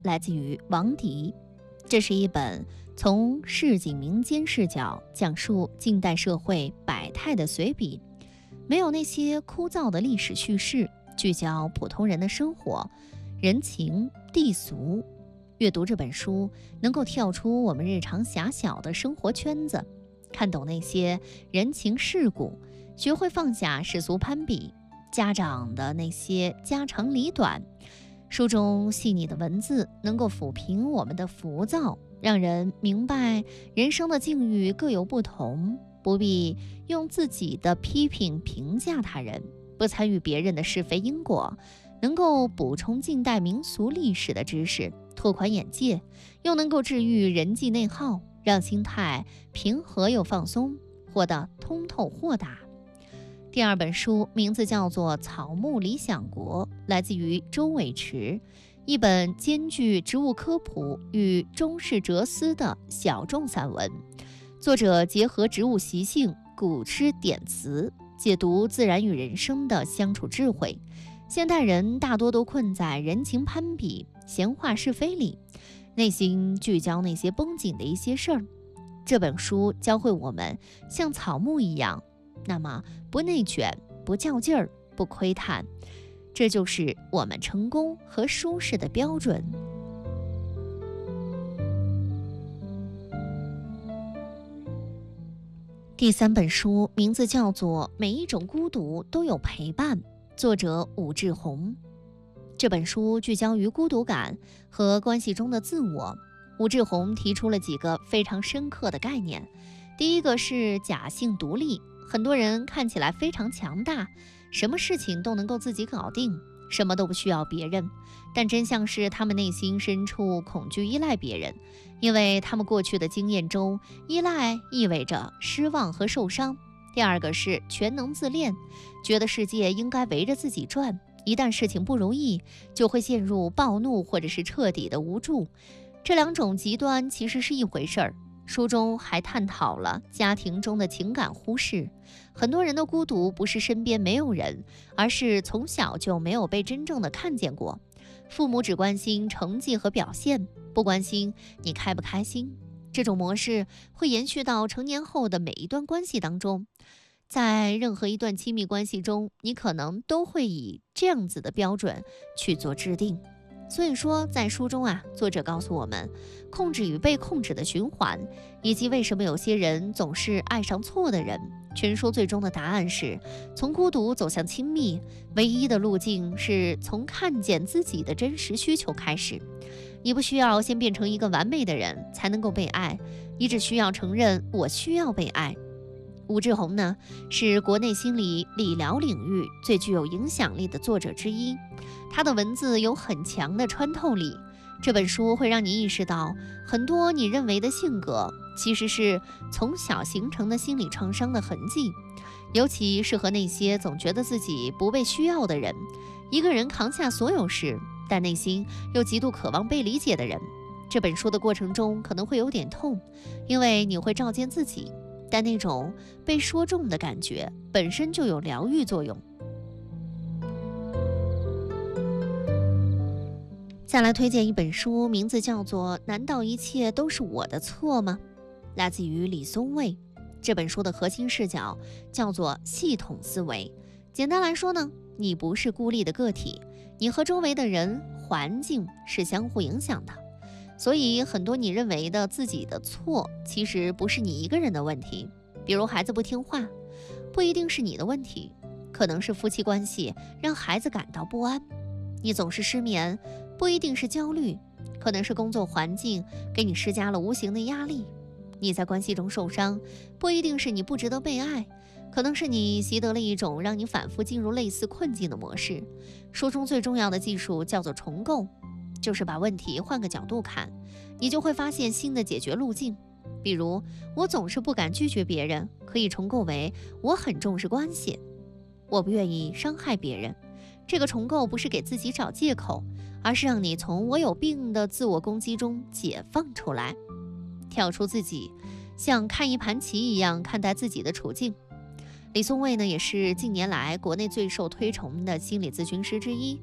来自于王迪。这是一本从市井民间视角讲述近代社会百态的随笔，没有那些枯燥的历史叙事，聚焦普通人的生活、人情地俗。阅读这本书，能够跳出我们日常狭小的生活圈子，看懂那些人情世故，学会放下世俗攀比，家长的那些家长里短。书中细腻的文字能够抚平我们的浮躁，让人明白人生的境遇各有不同，不必用自己的批评评价他人，不参与别人的是非因果，能够补充近代民俗历史的知识，拓宽眼界，又能够治愈人际内耗，让心态平和又放松，活得通透豁达。第二本书名字叫做《草木理想国》，来自于周伟驰，一本兼具植物科普与中式哲思的小众散文。作者结合植物习性、古诗典词，解读自然与人生的相处智慧。现代人大多都困在人情攀比、闲话是非里，内心聚焦那些绷紧的一些事儿。这本书教会我们像草木一样，那么不内卷，不较劲儿，不窥探，这就是我们成功和舒适的标准。第三本书名字叫做《每一种孤独都有陪伴》，作者武志红。这本书聚焦于孤独感和关系中的自我。武志红提出了几个非常深刻的概念。第一个是假性独立，很多人看起来非常强大，什么事情都能够自己搞定，什么都不需要别人，但真相是他们内心深处恐惧依赖别人，因为他们过去的经验中，依赖意味着失望和受伤。第二个是全能自恋，觉得世界应该围着自己转，一旦事情不如意，就会陷入暴怒或者是彻底的无助。这两种极端其实是一回事儿。书中还探讨了家庭中的情感忽视，很多人的孤独不是身边没有人，而是从小就没有被真正的看见过。父母只关心成绩和表现，不关心你开不开心。这种模式会延续到成年后的每一段关系当中，在任何一段亲密关系中，你可能都会以这样子的标准去做制定。所以说在书中作者告诉我们控制与被控制的循环，以及为什么有些人总是爱上错的人。全书最终的答案是，从孤独走向亲密，唯一的路径是从看见自己的真实需求开始。你不需要先变成一个完美的人才能够被爱，你只需要承认我需要被爱。武志红呢，是国内心理理疗领域最具有影响力的作者之一，他的文字有很强的穿透力。这本书会让你意识到，很多你认为的性格其实是从小形成的心理创伤的痕迹，尤其适合那些总觉得自己不被需要的人，一个人扛下所有事，但内心又极度渴望被理解的人。这本书的过程中可能会有点痛，因为你会照见自己，但那种被说中的感觉本身就有疗愈作用。再来推荐一本书，名字叫做《难道一切都是我的错吗》，来自于李松蔚。这本书的核心视角叫做系统思维。简单来说呢，你不是孤立的个体，你和周围的人、环境是相互影响的。所以很多你认为的自己的错，其实不是你一个人的问题。比如孩子不听话，不一定是你的问题，可能是夫妻关系让孩子感到不安。你总是失眠，不一定是焦虑，可能是工作环境给你施加了无形的压力。你在关系中受伤，不一定是你不值得被爱，可能是你习得了一种让你反复进入类似困境的模式。书中最重要的技术叫做重构，就是把问题换个角度看，你就会发现新的解决路径。比如，我总是不敢拒绝别人，可以重构为我很重视关系，我不愿意伤害别人。这个重构不是给自己找借口，而是让你从我有病的自我攻击中解放出来，跳出自己，像看一盘棋一样看待自己的处境。李松蔚呢，也是近年来国内最受推崇的心理咨询师之一。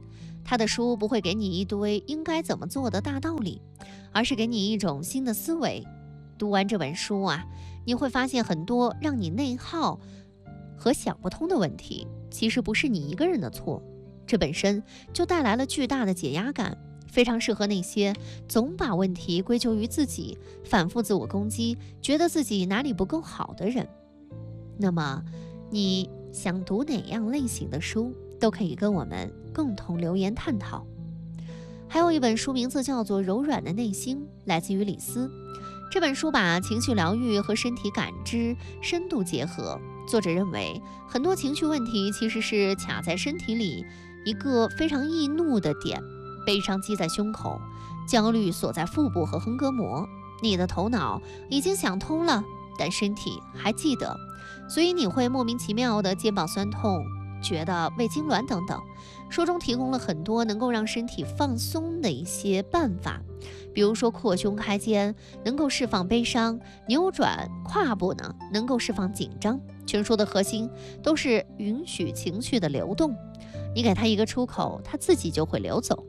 他的书不会给你一堆应该怎么做的大道理，而是给你一种新的思维。读完这本书啊，你会发现很多让你内耗和想不通的问题，其实不是你一个人的错，这本身就带来了巨大的解压感，非常适合那些总把问题归咎于自己，反复自我攻击，觉得自己哪里不够好的人。那么你想读哪样类型的书，都可以跟我们共同留言探讨。还有一本书名字叫做《柔软的内心》，来自于李斯。这本书把情绪疗愈和身体感知深度结合，作者认为很多情绪问题其实是卡在身体里一个非常易怒的点，悲伤积在胸口，焦虑锁在腹部和横膈膜。你的头脑已经想通了，但身体还记得，所以你会莫名其妙的肩膀酸痛，觉得胃痉挛等等。书中提供了很多能够让身体放松的一些办法，比如说扩胸开肩能够释放悲伤，扭转胯部呢能够释放紧张。全书的核心都是允许情绪的流动，你给它一个出口，它自己就会流走。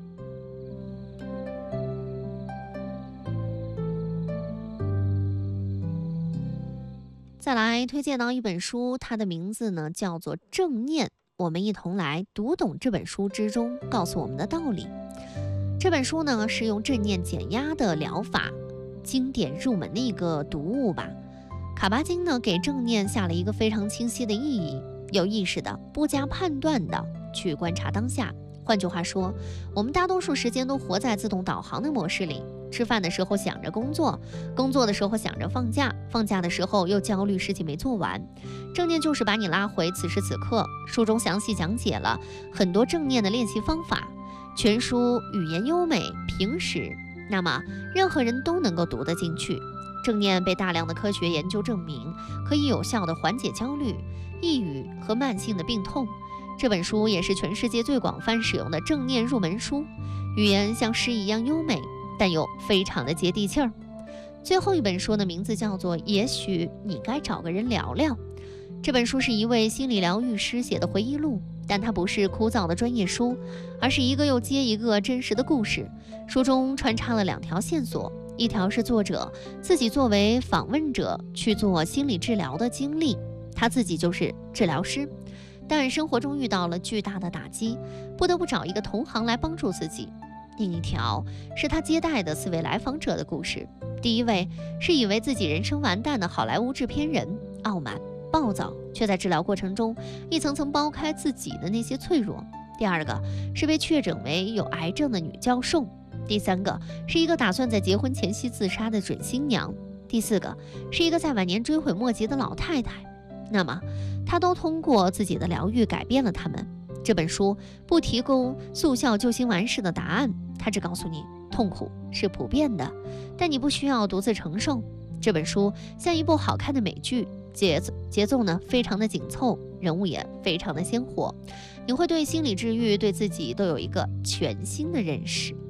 再来推荐到一本书，它的名字呢叫做《正念》，我们一同来读懂这本书之中告诉我们的道理。这本书呢是用正念减压的疗法，经典入门的一个读物吧。卡巴金呢给正念下了一个非常清晰的意义，有意识的、不加判断的去观察当下。换句话说，我们大多数时间都活在自动导航的模式里，吃饭的时候想着工作，工作的时候想着放假，放假的时候又焦虑事情没做完。正念就是把你拉回此时此刻，书中详细讲解了很多正念的练习方法，全书语言优美平实，那么任何人都能够读得进去。正念被大量的科学研究证明，可以有效地缓解焦虑、抑郁和慢性的病痛。这本书也是全世界最广泛使用的正念入门书，语言像诗一样优美，但又非常的接地气儿。最后一本书的名字叫做《也许你该找个人聊聊》。这本书是一位心理疗愈师写的回忆录，但它不是枯燥的专业书，而是一个又接一个真实的故事。书中穿插了2条线索，一条是作者自己作为访问者去做心理治疗的经历，他自己就是治疗师，但生活中遇到了巨大的打击，不得不找一个同行来帮助自己。另一条是他接待的4位来访者的故事。第一位是以为自己人生完蛋的好莱坞制片人，傲慢暴躁，却在治疗过程中一层层剥开自己的那些脆弱。第二个是被确诊为有癌症的女教授。第三个是一个打算在结婚前夕自杀的准新娘。第四个是一个在晚年追悔莫及的老太太。那么他都通过自己的疗愈改变了他们。这本书不提供速效救心丸式的答案，它只告诉你痛苦是普遍的，但你不需要独自承受。这本书像一部好看的美剧，节奏呢非常的紧凑，人物也非常的鲜活，你会对心理治愈、对自己都有一个全新的认识。